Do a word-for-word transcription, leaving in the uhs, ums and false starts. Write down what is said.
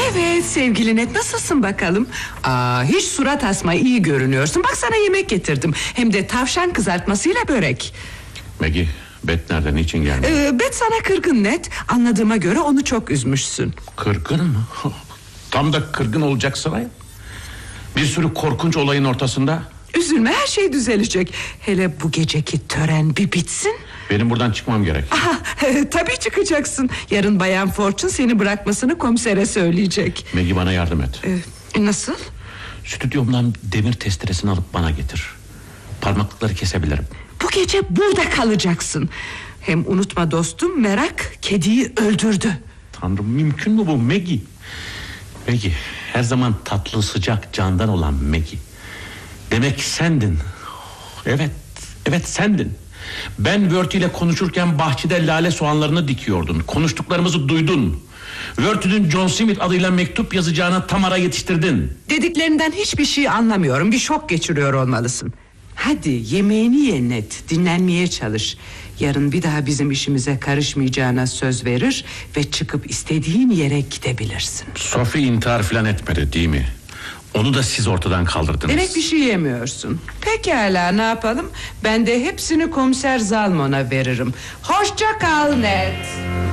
Evet sevgili Ned, nasılsın bakalım? Aa, hiç surat asma, iyi görünüyorsun. Bak sana yemek getirdim. Hem de tavşan kızartmasıyla börek. Maggie, Bet nerede, niçin gelmedi? Ee, Bet sana kırgın Ned. Anladığıma göre onu çok üzmüşsün. Kırgın mı? Tam da kırgın olacak sırayım. Bir sürü korkunç olayın ortasında. Üzülme, her şey düzelecek. Hele bu geceki tören bir bitsin. Benim buradan çıkmam gerek. Aha, tabii çıkacaksın. Yarın Bayan Fortune seni bırakmasını komisere söyleyecek. Maggie, bana yardım et. Ee, nasıl? Stüdyomdan demir testeresini alıp bana getir. Parmaklıkları kesebilirim. Bu gece burada kalacaksın. Hem unutma dostum, merak kediyi öldürdü. Tanrım, mümkün mü bu Maggie? Maggie, her zaman tatlı, sıcak, candan olan Maggie. Demek sendin. Evet, evet sendin. Ben Wörth ile konuşurken bahçede lale soğanlarını dikiyordun. Konuştuklarımızı duydun. Wörth'ün John Smith adıyla mektup yazacağına tam ara yetiştirdin. Dediklerinden hiçbir şey anlamıyorum. Bir şok geçiriyor olmalısın. Hadi yemeğini ye Ned, dinlenmeye çalış. Yarın bir daha bizim işimize karışmayacağına söz verir ve çıkıp istediğin yere gidebilirsin. Sophie intihar falan etmedi değil mi? Onu da siz ortadan kaldırdınız. Demek bir şey yemiyorsun. Pekala, ne yapalım? Ben de hepsini komiser Zalmon'a veririm. Hoşça kal Ned.